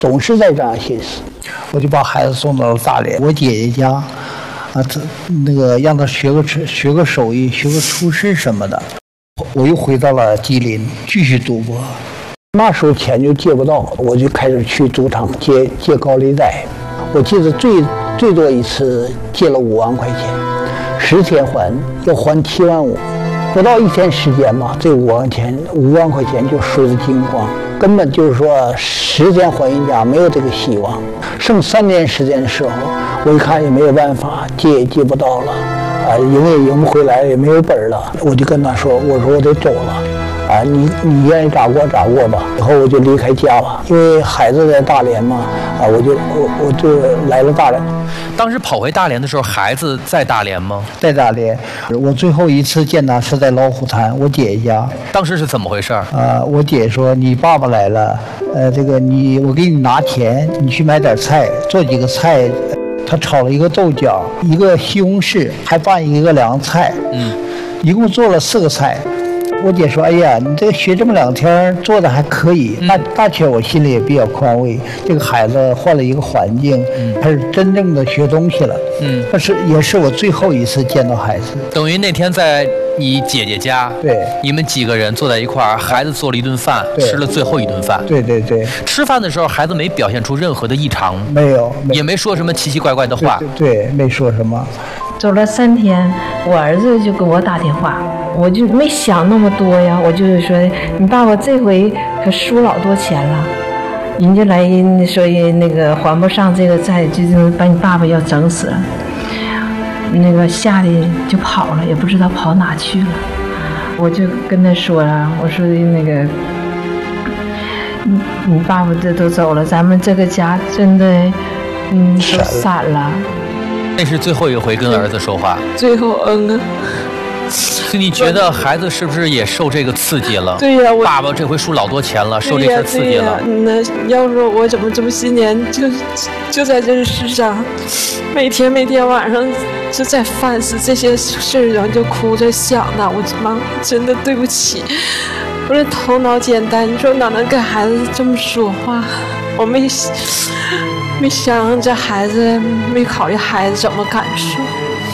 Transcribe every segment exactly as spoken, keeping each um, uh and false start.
总是在这样心思。我就把孩子送到了大连我姐姐家，啊，他那个让他学个学个手艺，学个厨师什么的。我又回到了吉林，继续赌博。那时候钱就借不到，我就开始去赌场借借高利贷。我记得最最多一次借了五万块钱，十天还要还七万五，不到一天时间嘛，这五万钱五万块钱就输得精光，根本就是说十天还一家没有这个希望。剩三年时间的时候，我一看也没有办法，借也借不到了，啊，赢也赢不回来，也没有本了，我就跟他说，我说我得走了。啊，你你愿意咋过咋过吧。以后我就离开家了，因为孩子在大连嘛，啊，我就我我就来了大连。 当时跑回大连的时候，孩子在大连吗？ 在大连。我最后一次见他是在老虎潭，我姐姐家。 当时是怎么回事？ 啊，我姐说你爸爸来了，呃，这个你我给你拿钱，你去买点菜，做几个菜。他炒了一个豆角，一个西红柿，还拌一个凉菜，嗯，一共做了四个菜。我姐说：“哎呀，你这个学这么两天，做的还可以。大大且我心里也比较宽慰。这个孩子换了一个环境，他是真正的学东西了。嗯，但是也是我最后一次见到孩子。 等于那天在你姐姐家， 对， 你们几个人坐在一块儿，孩子做了一顿饭，吃了最后一顿饭。 对对对。 吃饭的时候，孩子没表现出任何的异常， 没有，没也没说什么奇奇怪怪的话。 对对对，没说什么。 走了三天，我儿子就给我打电话。”我就没想那么多呀，我就是说，你爸爸这回可输老多钱了，人家来说那个还不上这个债，就是把你爸爸要整死了。那个吓得就跑了，也不知道跑哪去了。我就跟他说了，我说那个，你你爸爸这都走了，咱们这个家真的，嗯，都散了。 那是最后一回跟儿子说话。 最后，嗯啊。 所以你觉得孩子是不是也受这个刺激了？ 对呀，我爸爸这回输老多钱了，受这事刺激了。 那要说我怎么这么些年就就在这世上，每天每天晚上就在反思这些事儿，然后就哭着想的，我妈真的对不起，我这头脑简单，你说哪能跟孩子这么说话？我没没想这孩子，没考虑孩子怎么感受。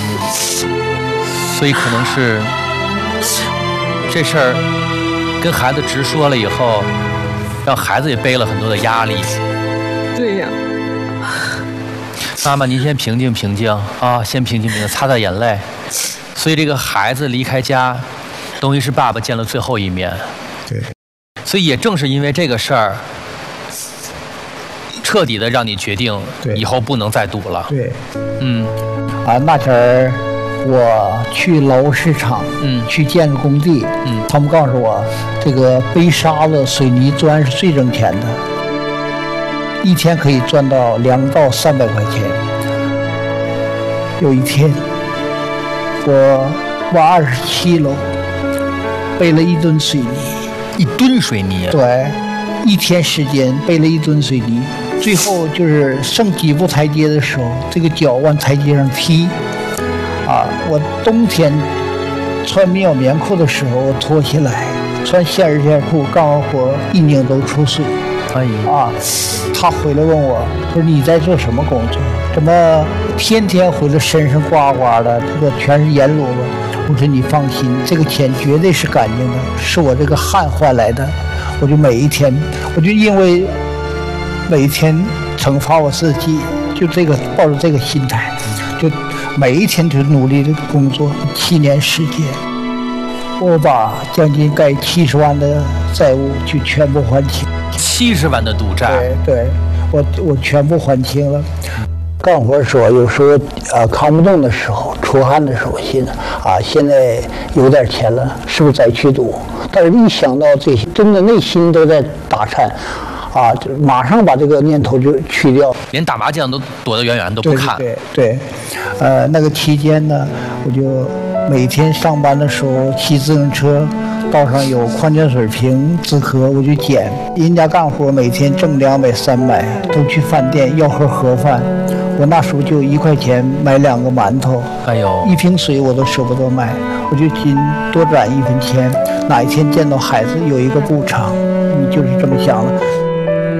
所以可能是这事儿跟孩子直说了以后，让孩子也背了很多的压力。 对呀。 妈妈，您先平静平静啊，先平静平静，擦擦眼泪。所以这个孩子离开家，等于是爸爸见了最后一面。 对。 所以也正是因为这个事儿，彻底的让你决定以后不能再赌了。 对。 嗯。 啊，那天儿。我去劳务市场，嗯，去建筑工地，嗯，他们告诉我，这个背沙子、水泥砖是最挣钱的，一天可以赚到两到三百块钱。有一天，我挖二十七楼，背了一吨水泥， 一吨水泥， 对，一天时间背了一吨水泥，最后就是剩几步台阶的时候，这个脚往台阶上踢。啊！我冬天穿棉袄棉裤的时候，我脱下来穿线儿线裤，干完活一拧都出水。 哎呀！ 啊！他回来问我，说你在做什么工作？怎么天天回来身上刮刮的，这个全是盐卤子？我说你放心，这个钱绝对是干净的，是我这个汗换来的。我就每一天，我就因为每一天惩罚我自己，就这个抱着这个心态，就。每一天就努力的工作，七年时间，我把将近该七十万的债务就全部还清。 七十万的赌债？ 对对，我我全部还清了。干活的时候，有时候呃扛不动的时候，出汗的时候，心啊现在有点钱了，是不是再去赌？但是一想到这些，真的内心都在打颤。啊，就马上把这个念头就去掉， 连打麻将都躲得远远都不看。 对 对, 对，呃，那个期间呢，我就每天上班的时候骑自行车，道上有矿泉水瓶、纸壳，我就捡。人家干活每天挣两百、三百，都去饭店要盒盒饭。我那时候就一块钱买两个馒头， 哎呦， 一瓶水我都舍不得买，我就仅多攒一分钱，哪一天见到孩子有一个补偿，你就是这么想的。